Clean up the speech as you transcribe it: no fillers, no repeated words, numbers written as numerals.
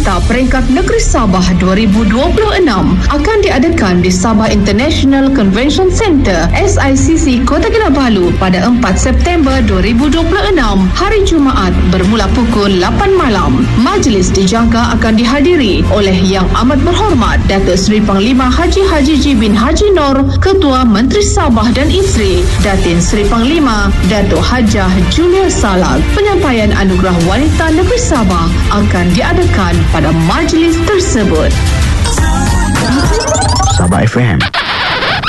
Pesta Peringkat Negeri Sabah 2026 akan diadakan di Sabah International Convention Centre SICC Kota Kinabalu pada 4 September 2026 hari Jumaat bermula pukul 8 malam. Majlis dijangka akan dihadiri oleh Yang Amat Berhormat Datuk Seri Panglima Haji Ji bin Haji Nur, Ketua Menteri Sabah dan Isri, Datin Seri Panglima Datuk Hajah Julia Salak. Penyampaian Anugerah Wanita Negeri Sabah akan diadakan pada majlis tersebut. Sabah FM.